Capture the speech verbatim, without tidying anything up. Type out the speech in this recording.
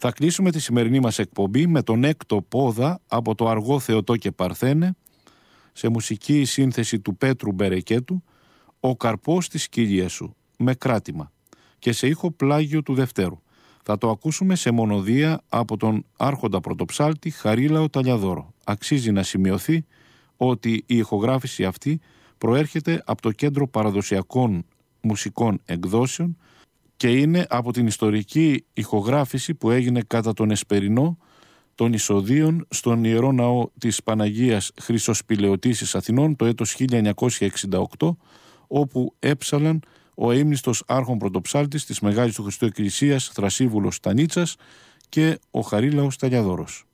Θα κλείσουμε τη σημερινή μας εκπομπή με τον έκτο πόδα από το αργό Θεοτό και Παρθένε, σε μουσική σύνθεση του Πέτρου Μπερεκέτου, «Ο καρπός της κοιλίας σου», με κράτημα, και σε ήχο πλάγιο του Δευτέρου. Θα το ακούσουμε σε μονοδία από τον άρχοντα πρωτοψάλτη Χαρίλαο Ταλιαδόρο. Αξίζει να σημειωθεί ότι η ηχογράφηση αυτή προέρχεται από το Κέντρο Παραδοσιακών Μουσικών Εκδόσεων και είναι από την ιστορική ηχογράφηση που έγινε κατά τον Εσπερινό των Εισοδίων στον Ιερό Ναό της Παναγίας Χρυσοσπηλαιωτήσης Αθηνών το έτος χίλια εννιακόσια εξήντα οκτώ, όπου έψαλαν ο αείμνηστος άρχον πρωτοψάλτης της Μεγάλης του Χριστού Εκκλησίας Θρασίβουλος Στανίτσας και ο Χαρίλαος Ταλιαδόρος.